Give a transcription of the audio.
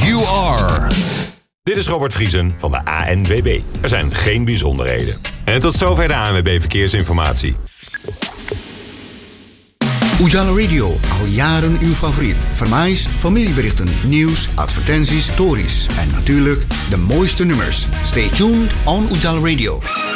you are. Dit is Robert Vriesen van de ANWB. Er zijn geen bijzonderheden. En tot zover de ANWB Verkeersinformatie. Ujala Radio, al jaren uw favoriet. Vermijs, familieberichten, nieuws, advertenties, stories en natuurlijk de mooiste nummers. Stay tuned on Ujala Radio.